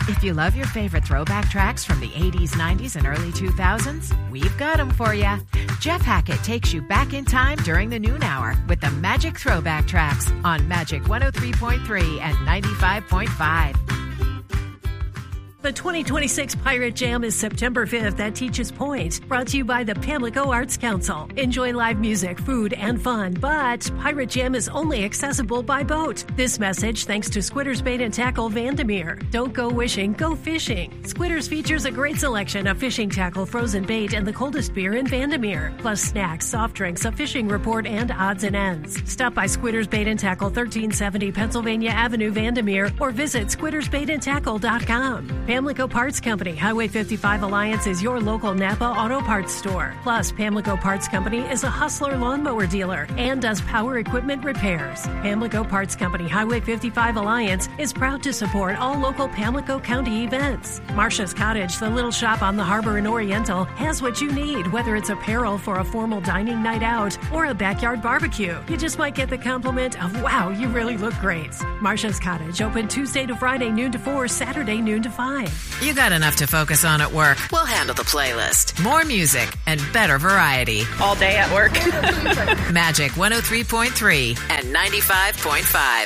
If you love your favorite throwback tracks from the 80s, 90s, and early 2000s, we've got them for you. Jeff Hackett takes you back in time during the noon hour with the Magic Throwback Tracks on Magic 103.3 and 95.5. The 2026 Pirate Jam is September 5th at Teachers Point, brought to you by the Pamlico Arts Council. Enjoy live music, food, and fun, but Pirate Jam is only accessible by boat. This message thanks to Squitters Bait and Tackle Vandermeer. Don't go wishing, go fishing. Squitters features a great selection of fishing tackle, frozen bait, and the coldest beer in Vandermeer, plus snacks, soft drinks, a fishing report, and odds and ends. Stop by Squitters Bait and Tackle, 1370 Pennsylvania Avenue, Vandermeer, or visit squittersbaitandtackle.com. Pamlico Parts Company, Highway 55 Alliance is your local Napa Auto Parts store. Plus, Pamlico Parts Company is a Hustler lawnmower dealer and does power equipment repairs. Pamlico Parts Company, Highway 55 Alliance is proud to support all local Pamlico County events. Marcia's Cottage, the little shop on the harbor in Oriental, has what you need, whether it's apparel for a formal dining night out or a backyard barbecue. You just might get the compliment of, wow, you really look great. Marcia's Cottage, open Tuesday to Friday, noon to 4, Saturday, noon to 5. You got enough to focus on at work. We'll handle the playlist. More music and better variety. All day at work. Magic 103.3 and 95.5.